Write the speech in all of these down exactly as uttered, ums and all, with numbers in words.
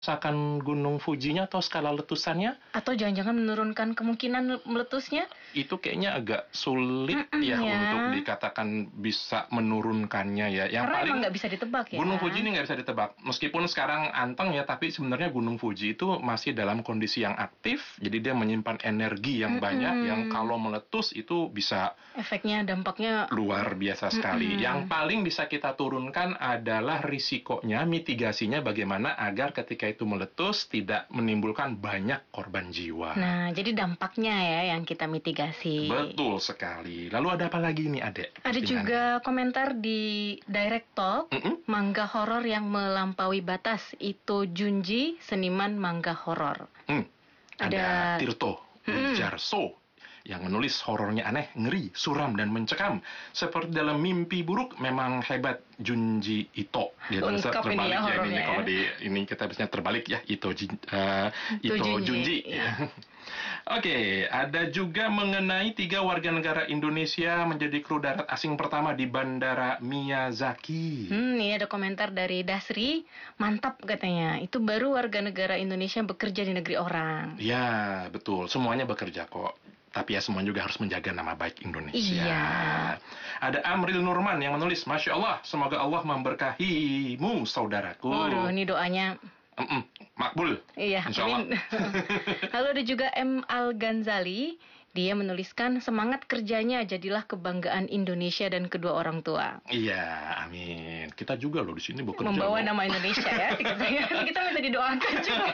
kerusakan Gunung Fujinya atau skala letusannya, Atau jangan-jangan menurunkan kemungkinan meletusnya? itu kayaknya agak sulit Mm-mm, ya, ya. untuk dikatakan bisa menurunkannya ya. Yang Karena paling emang nggak bisa ditebak ya. Gunung Fuji ini nggak bisa ditebak. Meskipun sekarang anteng ya, tapi sebenarnya Gunung Fuji itu masih dalam kondisi yang aktif. Jadi dia menyimpan energi yang Mm-mm. banyak, yang kalau meletus itu bisa Efeknya, dampaknya. luar biasa sekali. Mm-mm. Yang paling bisa kita turunkan adalah risikonya, mitigasinya bagaimana agar ketika itu meletus tidak menimbulkan banyak korban jiwa. Nah, jadi dampaknya ya yang kita mitigasi. Betul sekali. Lalu ada apa lagi nih, Adek? Ada Postingannya. juga komentar di Direct Talk, Mm-mm. manga horor yang melampaui batas. Itu Junji, seniman manga horor. Hmm. Ada, Ada- Tirto Mm-mm. Wijarso yang menulis horornya aneh, ngeri, suram, dan mencekam. Seperti dalam mimpi buruk. Memang hebat Junji Ito. Dia tulisnya Lengkap ini terbalik ya ya, ini, horornya kalau ya. di ini kita biasanya terbalik ya, Ito, Jin- eh, Ito Ito Junji, Junji. iya. Oke, ada juga mengenai tiga warga negara Indonesia menjadi kru darat asing pertama di Bandara Miyazaki. Hmm, ini ada komentar dari Dasri, mantap katanya. Itu baru warga negara Indonesia bekerja di negeri orang. Ya, betul. Semuanya bekerja kok. Tapi ya semua juga harus menjaga nama baik Indonesia. Iya. Ada Amril Nurman yang menulis, Masya Allah, semoga Allah memberkahimu, saudaraku. Waduh, ini doanya. Mm-mm, makbul. Iya, Insya Allah. amin. Lalu ada juga M. Al-Ghazali. Dia menuliskan, semangat kerjanya jadilah kebanggaan Indonesia dan kedua orang tua. Iya, amin. Kita juga loh di sini bekerja. Membawa loh. nama Indonesia ya. Katanya. Kita minta didoakan juga.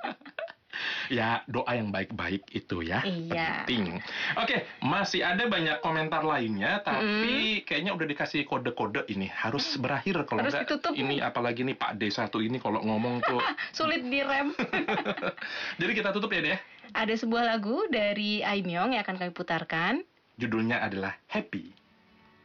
Ya, doa yang baik-baik itu ya, Iya. penting. Oke, masih ada banyak komentar lainnya, tapi kayaknya udah dikasih kode-kode ini. Harus berakhir, kalau Harus enggak, ditutup. ini apalagi nih Pak D satu ini kalau ngomong tuh. Sulit direm. Jadi kita tutup ya deh. Ada sebuah lagu dari Aimyong yang akan kami putarkan. Judulnya adalah Happy.